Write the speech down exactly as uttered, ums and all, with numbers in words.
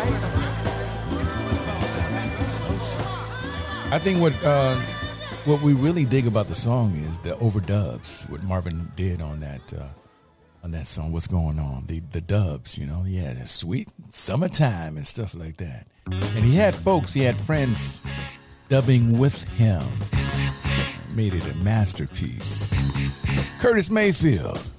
I think what uh, what we really dig about the song is the overdubs. What Marvin did on that uh, on that song. What's going on? The the dubs, you know, yeah, the sweet summertime and stuff like that. And he had folks, he had friends dubbing with him. Made it a masterpiece. Curtis Mayfield.